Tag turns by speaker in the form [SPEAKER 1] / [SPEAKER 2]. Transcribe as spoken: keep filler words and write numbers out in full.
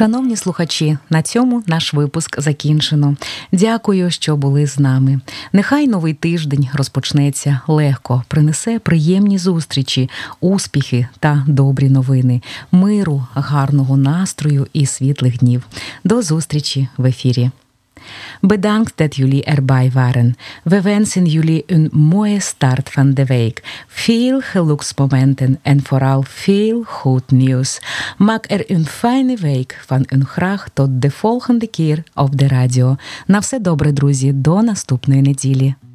[SPEAKER 1] Шановні слухачі, на цьому наш випуск закінчено. Дякую, що були з нами. Нехай новий тиждень розпочнеться легко, принесе приємні зустрічі, успіхи та добрі новини, миру, гарного настрою і світлих днів. До зустрічі в ефірі. Bedankt dat jullie erbij waren. We wensen jullie een mooie start van de week. Veel geluksmomenten en vooral veel goed nieuws. Maak er een fijne week van en graag tot de volgende keer op de radio. На все добре, друзі, до наступної неділі.